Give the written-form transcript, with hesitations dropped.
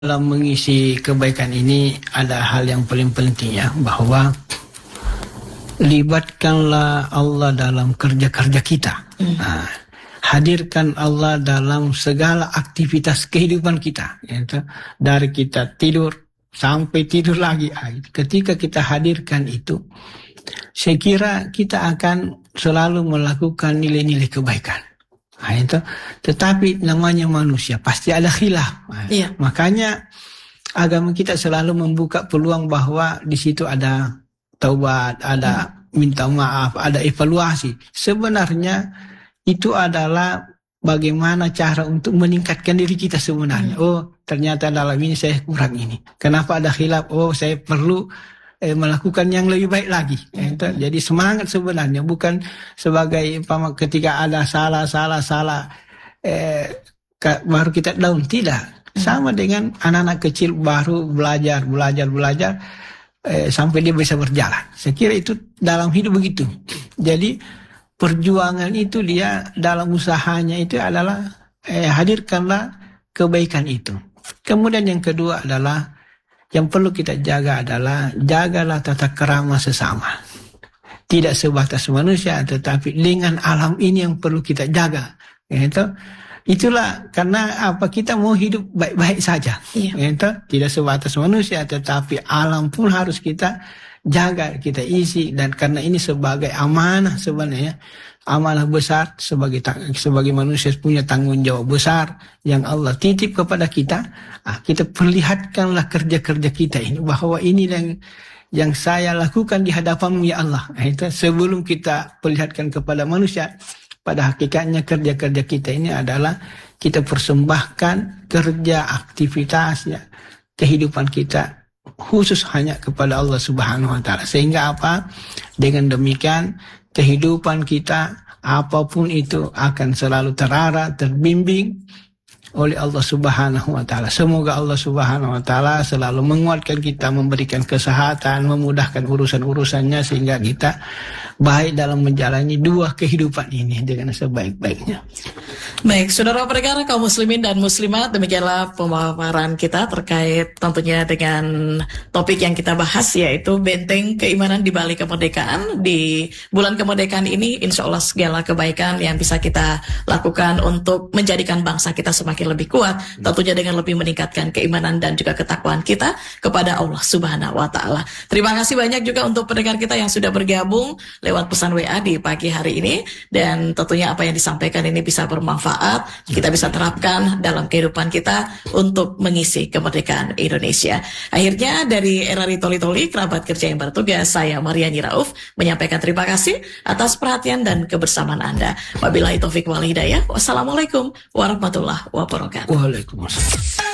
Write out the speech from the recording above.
Dalam mengisi kebaikan ini ada hal yang paling penting ya, bahwa libatkanlah Allah dalam kerja-kerja kita. Nah, hadirkan Allah dalam segala aktivitas kehidupan kita, yaitu dari kita tidur sampai tidur lagi. Ketika kita hadirkan itu, saya kira kita akan selalu melakukan nilai-nilai kebaikan. Nah, itu. Tetapi namanya manusia pasti ada khilaf. Iya. Makanya agama kita selalu membuka peluang bahwa di situ ada taubat, ada minta maaf, ada evaluasi. Sebenarnya itu adalah bagaimana cara untuk meningkatkan diri kita sebenarnya. Oh, ternyata dalam ini saya kurang ini. Kenapa ada khilaf? Oh, saya perlu melakukan yang lebih baik lagi. Jadi semangat sebenarnya, bukan sebagai ketika ada salah baru kita down, tidak. Sama dengan anak-anak kecil baru belajar sampai dia bisa berjalan. Saya kira itu dalam hidup begitu. Jadi perjuangan itu dia dalam usahanya itu adalah hadirkanlah kebaikan itu. Kemudian yang kedua adalah yang perlu kita jaga adalah jagalah tata krama sesama. Tidak sebatas manusia, tetapi dengan alam ini yang perlu kita jaga. Itulah karena kita mau hidup baik-baik saja. Tidak sebatas manusia, tetapi alam pun harus kita jaga, kita isi. Dan karena ini sebagai amanah sebenarnya, amanah besar sebagai manusia punya tanggung jawab besar yang Allah titip kepada kita. Kita perlihatkanlah kerja-kerja kita ini, bahwa ini yang saya lakukan di hadapanmu ya Allah. Itu sebelum kita perlihatkan kepada manusia, pada hakikatnya kerja-kerja kita ini adalah kita persembahkan kerja, aktivitas, kehidupan kita khusus hanya kepada Allah Subhanahu wa Ta'ala. Sehingga dengan demikian kehidupan kita apapun itu akan selalu terarah, terbimbing oleh Allah Subhanahu wa Ta'ala. Semoga Allah Subhanahu wa Ta'ala selalu menguatkan kita, memberikan kesehatan, memudahkan urusan-urusannya, sehingga kita baik dalam menjalani dua kehidupan ini dengan sebaik-baiknya. Baik, saudara pendengar kaum muslimin dan muslimat, demikianlah pemaparan kita terkait tentunya dengan topik yang kita bahas, yaitu benteng keimanan di balik kemerdekaan. Di bulan kemerdekaan ini, insya Allah segala kebaikan yang bisa kita lakukan untuk menjadikan bangsa kita semakin lebih kuat, tentunya dengan lebih meningkatkan keimanan dan juga ketakwaan kita kepada Allah Subhanahu wa Ta'ala. Terima kasih banyak juga untuk pendengar kita yang sudah bergabung lewat pesan WA di pagi hari ini, dan tentunya apa yang disampaikan ini bisa bermanfaat, kita bisa terapkan dalam kehidupan kita untuk mengisi kemerdekaan Indonesia. Akhirnya dari RRI Toli-Toli, kerabat kerja yang bertugas, saya Mariani Rauf menyampaikan terima kasih atas perhatian dan kebersamaan Anda. Wabillahi taufik wal hidayah. Wassalamualaikum warahmatullahi wabarakatuh. Waalaikumsalam.